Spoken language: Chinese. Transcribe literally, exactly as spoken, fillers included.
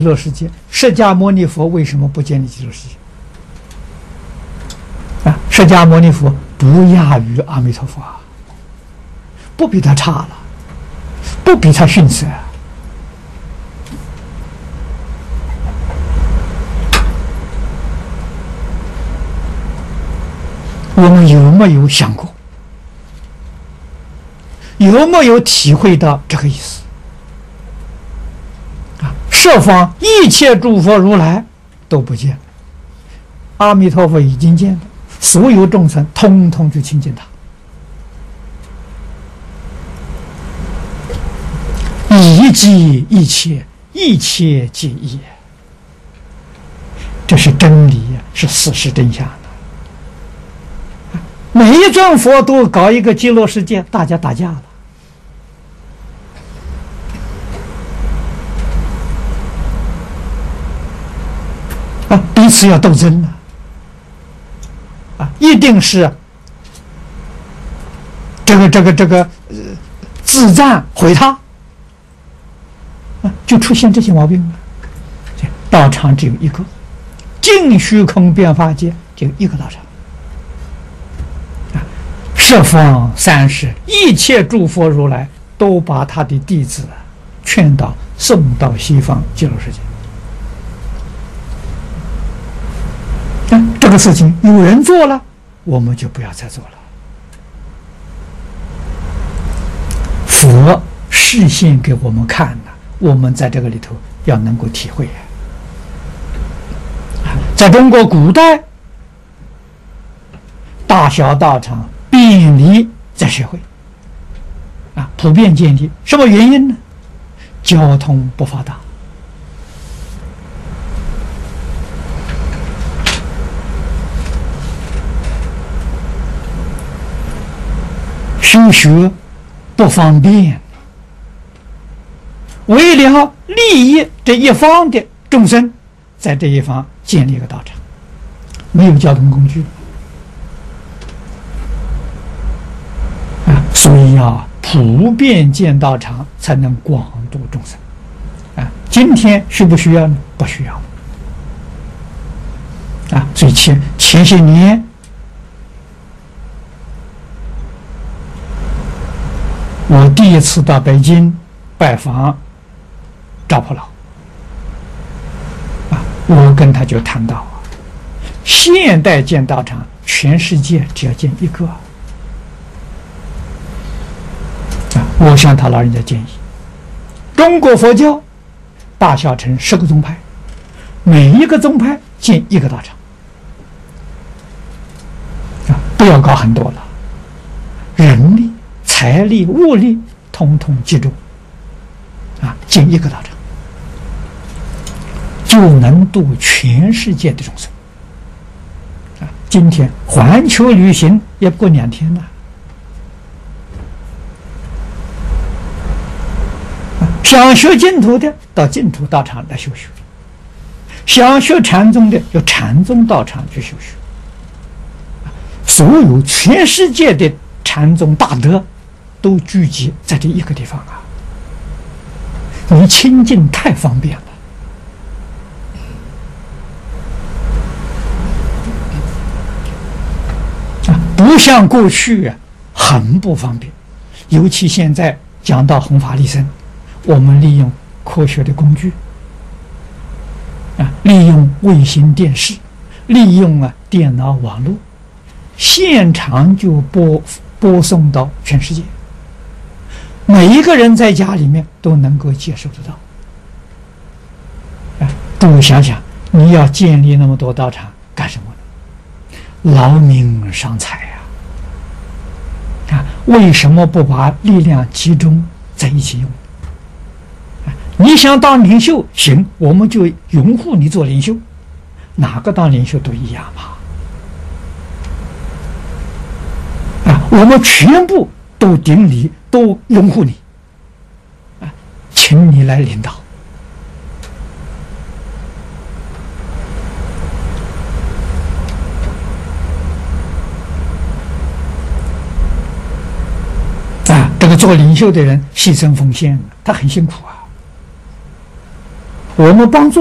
乐世界，释迦牟尼佛为什么不建立极乐世界？啊，释迦牟尼佛不亚于阿弥陀佛啊，不比他差了，不比他逊色啊。我们有没有想过？有没有体会到这个意思？啊，十方一切诸佛如来都不见，阿弥陀佛已经见了，所有众生通通去亲近他，一即一切，一切即一，这是真理，是事实真相。每一尊佛都搞一个极乐世界，大家打架了。啊，彼此要斗争了，啊，一定是这个这个这个呃自赞毁他，啊，就出现这些毛病了。道场只有一个，净虚空变法界只有一个道场。十方三世一切诸佛如来都把他的弟子劝导送到西方极乐世界。啊，这个事情有人做了，我们就不要再做了。佛示现给我们看了，我们在这个里头要能够体会。在中国古代，大小道场便利在社会啊，普遍建立。什么原因呢？交通不发达，修学不方便，为了利益这一方的众生，在这一方建立一个道场，没有交通工具。所以啊，普遍建道场才能广度众生啊。今天需不需要呢？不需要啊。所以前前些年，我第一次到北京拜访赵普老啊，我跟他就谈到啊，现代建道场，全世界只要建一个。我向他老人家建议，中国佛教大小乘十个宗派，每一个宗派建一个道场，啊，不要搞很多了，人力、财力、物力统统集中，啊，建一个道场，就能度全世界的众生。啊，今天环球旅行也不过两天了。想学净土的到净土道场来修学，想学禅宗的有禅宗道场去修学。所有全世界的禅宗大德都聚集在这一个地方啊！你亲近太方便了啊，不像过去啊，很不方便。尤其现在讲到弘法利生。我们利用科学的工具啊，利用卫星电视，利用啊电脑网络，现场就播播送到全世界，每一个人在家里面都能够接受得到。啊，诸位想想，你要建立那么多道场干什么呢？劳民伤财呀！啊，为什么不把力量集中在一起用？你想当领袖，行，我们就拥护你做领袖，哪个当领袖都一样嘛。啊，我们全部都顶礼，都拥护你，啊，请你来领导。啊，这个做领袖的人牺牲奉献，他很辛苦啊。 我们帮助